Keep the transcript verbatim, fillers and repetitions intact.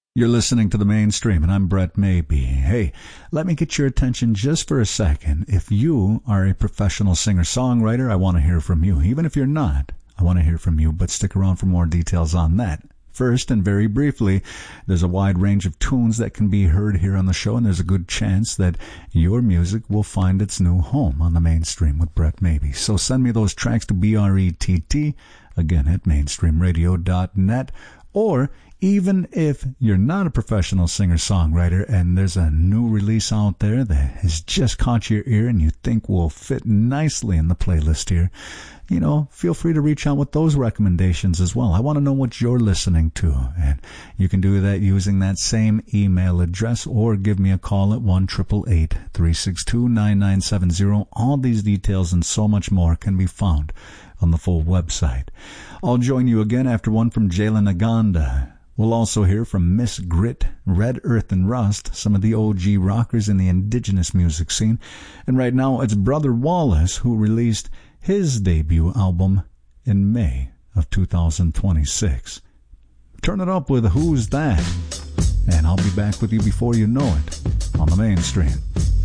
You're listening to The Mainstream, and I'm Brett Maybe. Hey, let me get your attention just for a second. If you are a professional singer-songwriter, I want to hear from you. Even if you're not, I want to hear from you, but stick around for more details on that. First, and very briefly, there's a wide range of tunes that can be heard here on the show, and there's a good chance that your music will find its new home on The Mainstream with Brett Maybe. So send me those tracks to B R E T T, again, at mainstream radio dot net, or even if you're not a professional singer-songwriter and there's a new release out there that has just caught your ear and you think will fit nicely in the playlist here, you know, feel free to reach out with those recommendations as well. I want to know what you're listening to, and you can do that using that same email address or give me a call at one eight eight eight, three six two, nine nine seven zero. All these details and so much more can be found on the full website. I'll join you again after one from Jalen Naganda. We'll also hear from Miss Grit, Red Earth and Rust, some of the O G rockers in the indigenous music scene. And right now it's Brother Wallace, who released his debut album in May of two thousand twenty-six. Turn it up with Who's That? And I'll be back with you before you know it on The Mainstream.